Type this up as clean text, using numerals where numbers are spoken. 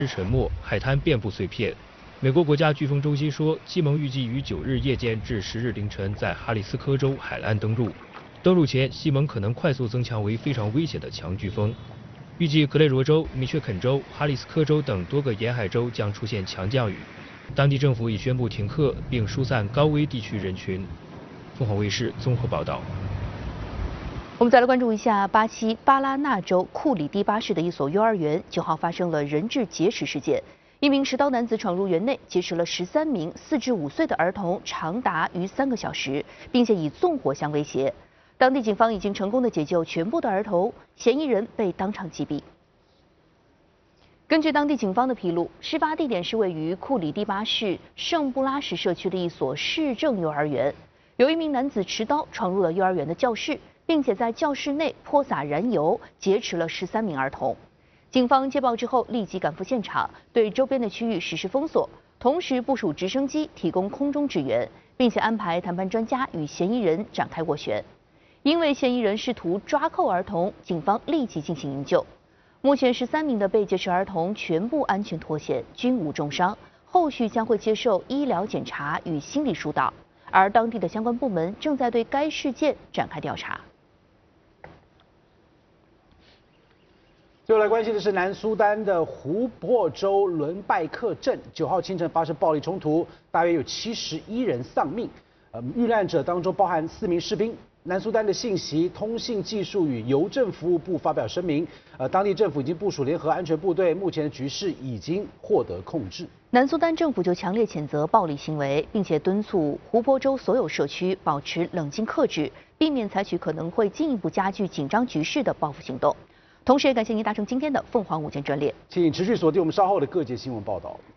沉没，海滩遍布碎片。美国国家飓风中心说，西蒙预计于9日夜间至10日凌晨在哈里斯科州海岸登陆。登陆前，西蒙可能快速增强为非常危险的强飓风。预计格雷罗州、密歇肯州、哈里斯科州等多个沿海州将出现强降雨。当地政府已宣布停课，并疏散高危地区人群。凤凰卫视综合报道。 我们再来关注一下巴西巴拉那州库里蒂巴市的一所幼儿园，9号发生了人质劫持事件。一名持刀男子闯入园内，劫持了13名4至5岁的儿童，长达逾3个小时，并且以纵火相威胁。当地警方已经成功的解救全部的儿童，嫌疑人被当场击毙。根据当地警方的披露，事发地点是位于库里蒂巴市圣布拉什社区的一所市政幼儿园。有一名男子持刀闯入了幼儿园的教室，并且在教室内泼洒燃油，劫持了13名儿童。警方接报之后立即赶赴现场，对周边的区域实施封锁，同时部署直升机提供空中支援，并且安排谈判专家与嫌疑人展开斡旋。因为嫌疑人试图抓扣儿童，警方立即进行营救。目前13名的被劫持儿童全部安全脱险，均无重伤，后续将会接受医疗检查与心理疏导。而当地的相关部门正在对该事件展开调查。 最后来关心的是南苏丹的湖泊州伦拜克镇，9号清晨发生暴力冲突，大约有71人丧命。遇难者当中包含4名士兵。南苏丹的信息通信技术与邮政服务部发表声明，当地政府已经部署联合安全部队，目前的局势已经获得控制。 南苏丹政府就强烈谴责暴力行为，并且敦促湖泊州所有社区保持冷静克制，避免采取可能会进一步加剧紧张局势的报复行动。同时，也感谢您搭乘今天的凤凰午间专列， 请持续锁定我们稍后的各界新闻报道。